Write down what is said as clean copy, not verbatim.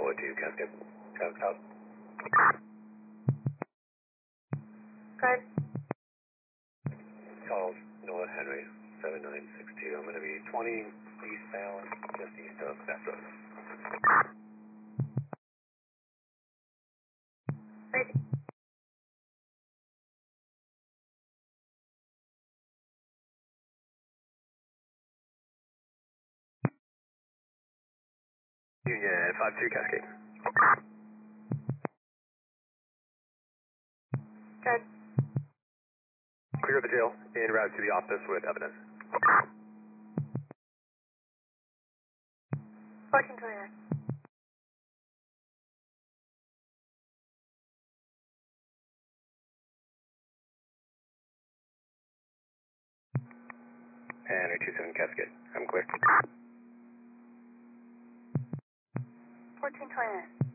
42 Cascade. Out. Guard. Call Noah Henry, 7962. I'm going to be 20 eastbound, just east of Bass Road. Ready. Union 52 Cascade. Guard. Clear the jail, en route to the office with evidence. 1429. Henry 27 Cascade. I'm clear. 1429.